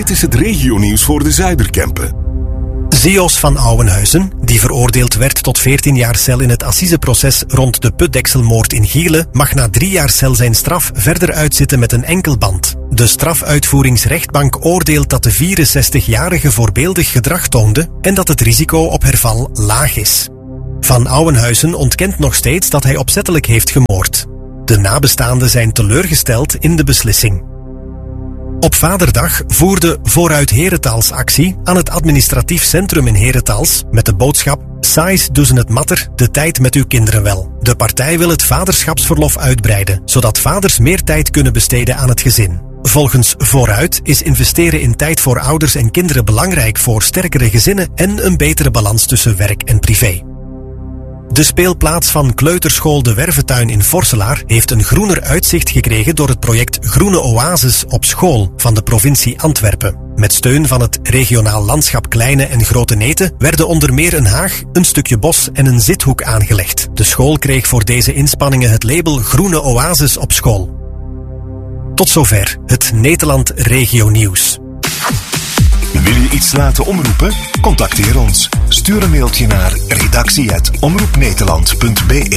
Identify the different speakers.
Speaker 1: Dit is het regionieuws voor de Zuiderkempen.
Speaker 2: Zeos van Ouwenhuizen, die veroordeeld werd tot 14 jaar cel in het assiseproces rond de putdekselmoord in Gielen, mag na 3 jaar cel zijn straf verder uitzitten met een enkelband. De strafuitvoeringsrechtbank oordeelt dat de 64-jarige voorbeeldig gedrag toonde en dat het risico op herval laag is. Van Ouwenhuizen ontkent nog steeds dat hij opzettelijk heeft gemoord. De nabestaanden zijn teleurgesteld in de beslissing. Op Vaderdag voerde Vooruit Herentals actie aan het administratief centrum in Herentals met de boodschap Sais doen het matter, de tijd met uw kinderen wel. De partij wil het vaderschapsverlof uitbreiden, zodat vaders meer tijd kunnen besteden aan het gezin. Volgens Vooruit is investeren in tijd voor ouders en kinderen belangrijk voor sterkere gezinnen en een betere balans tussen werk en privé. De speelplaats van kleuterschool De Werventuin in Vorselaar heeft een groener uitzicht gekregen door het project Groene Oases op school van de provincie Antwerpen. Met steun van het regionaal landschap Kleine en Grote Neten werden onder meer een haag, een stukje bos en een zithoek aangelegd. De school kreeg voor deze inspanningen het label Groene Oases op school. Tot zover het Nederland Regio Nieuws.
Speaker 3: Wil je iets laten omroepen? Contacteer ons. Stuur een mailtje naar redactie@omroepnederland.be.